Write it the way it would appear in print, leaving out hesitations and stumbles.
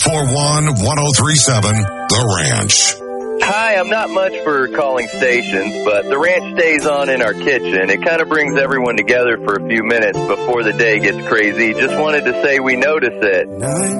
841-1037, The Ranch. Hi, I'm not much for calling stations, but the ranch stays on in our kitchen. It kind of brings everyone together for a few minutes before the day gets crazy. Just wanted to say we notice it.